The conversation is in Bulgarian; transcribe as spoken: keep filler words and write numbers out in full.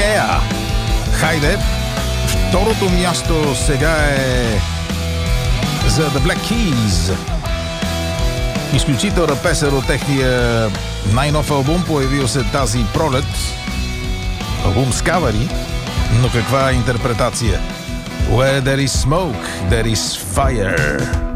Yeah! Хайде! Второто място сега е за The Black Keys. Изключителна песен от техния най-нов албум, появил се тази пролет. Албум с кавъри, но каква интерпретация? Where there is smoke, there is fire.